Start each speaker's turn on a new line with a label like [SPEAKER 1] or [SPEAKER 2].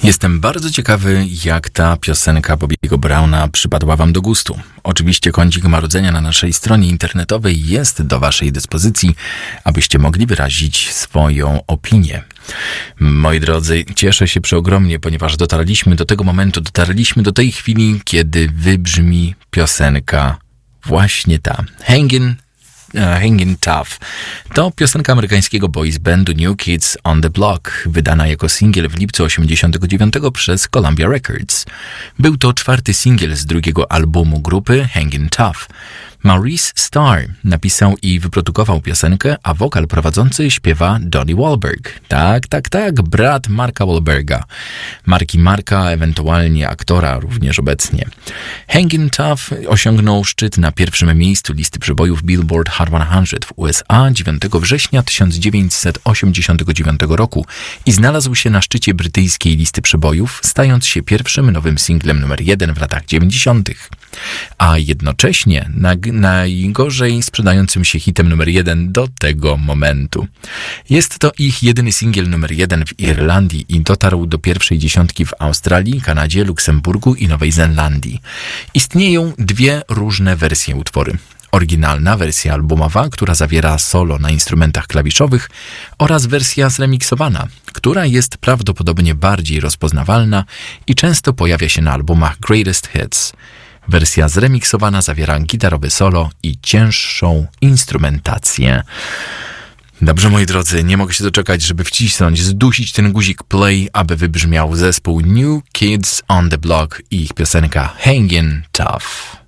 [SPEAKER 1] Jestem bardzo ciekawy, jak ta piosenka Bobby'ego Browna przypadła wam do gustu. Oczywiście kącik marudzenia na naszej stronie internetowej jest do waszej dyspozycji, abyście mogli wyrazić swoją opinię. Moi drodzy, cieszę się przeogromnie, ponieważ dotarliśmy do tego momentu, dotarliśmy do tej chwili, kiedy wybrzmi piosenka właśnie ta. Hangin' Tough. To piosenka amerykańskiego boys bandu New Kids on the Block, wydana jako singiel w lipcu 1989 przez Columbia Records. Był to 4. singiel z drugiego albumu grupy Hangin' Tough. Maurice Starr napisał i wyprodukował piosenkę, a wokal prowadzący śpiewa Donnie Wahlberg. Tak, brat Marka Wahlberga. Marka, ewentualnie aktora również obecnie. Hangin' Tough osiągnął szczyt na pierwszym miejscu listy przebojów Billboard Hot 100 w USA 9 września 1989 roku i znalazł się na szczycie brytyjskiej listy przebojów, stając się pierwszym nowym singlem numer 1 w latach 90., a jednocześnie najgorzej sprzedającym się hitem numer 1 do tego momentu. Jest to ich jedyny singiel numer 1 w Irlandii i dotarł do pierwszej dziesiątki w Australii, Kanadzie, Luksemburgu i Nowej Zelandii. Istnieją dwie różne wersje utworu. Oryginalna wersja albumowa, która zawiera solo na instrumentach klawiszowych, oraz wersja zremiksowana, która jest prawdopodobnie bardziej rozpoznawalna i często pojawia się na albumach Greatest Hits. Wersja zremiksowana zawiera gitarowe solo i cięższą instrumentację. Dobrze, moi drodzy, nie mogę się doczekać, żeby wcisnąć, zdusić ten guzik play, aby wybrzmiał zespół New Kids on the Block i ich piosenka Hangin' Tough.